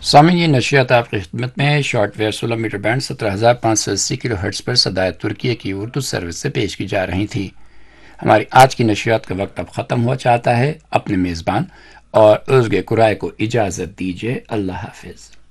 सामीन, ये नशियात आपकी खिदमत में है। Short wave 16 metre band 17,580 kilo hertz पर सदायत तुर्की की उर्दू सर्विस से पेश की जा रही थी। हमारी आज की नशियात का वक्त अब ख़त्म हुआ चाहता है। अपने मेज़बान और उज़्गे कुराए को इजाज़त दीजिए। अल्लाह हाफिज़।